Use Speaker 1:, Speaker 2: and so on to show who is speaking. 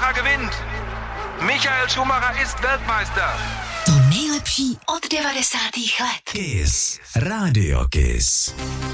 Speaker 1: Schumacher gewinnt. Michael Schumacher ist Weltmeister.
Speaker 2: To nejlepší od 90. let.
Speaker 3: Kiss. Radio Kiss.